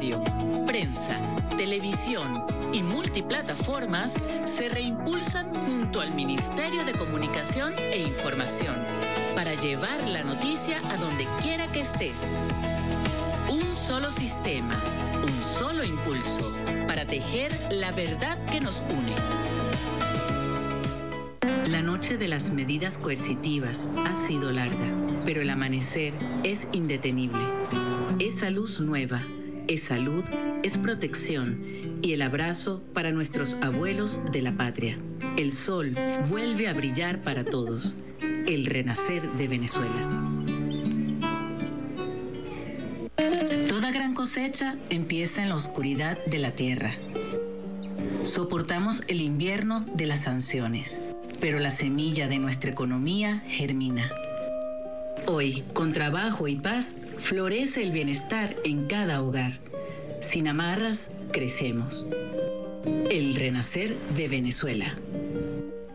radio, prensa, televisión y multiplataformas se reimpulsan junto al Ministerio de Comunicación e Información para llevar la noticia a donde quiera que estés. Un solo sistema, un solo impulso para tejer la verdad que nos une. La noche de las medidas coercitivas ha sido larga, pero el amanecer es indetenible. Esa luz nueva, es salud, es protección y el abrazo para nuestros abuelos de la patria. El sol vuelve a brillar para todos. El renacer de Venezuela. Toda gran cosecha empieza en la oscuridad de la tierra. Soportamos el invierno de las sanciones, pero la semilla de nuestra economía germina. Hoy, con trabajo y paz, florece el bienestar en cada hogar. Sin amarras, crecemos. El renacer de Venezuela.